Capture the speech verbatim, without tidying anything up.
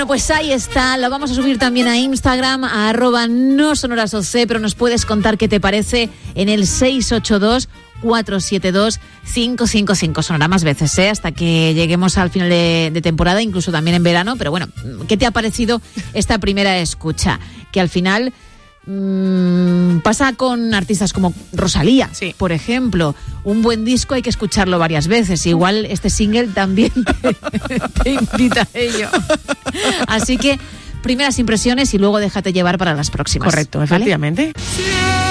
Bueno, pues ahí está, lo vamos a subir también a Instagram, a arroba no sonoras O C, pero nos puedes contar qué te parece en el seis ocho dos, cuatro siete dos, cinco cinco cinco. Sonará más veces, ¿eh? Hasta que lleguemos al final de, de temporada, incluso también en verano, pero bueno, ¿qué te ha parecido esta primera escucha? Que al final mmm, pasa con artistas como Rosalía, sí. Por ejemplo. Un buen disco hay que escucharlo varias veces. Igual este single también te, te invita a ello. Así que primeras impresiones y luego déjate llevar para las próximas. Correcto, efectivamente. ¿Vale?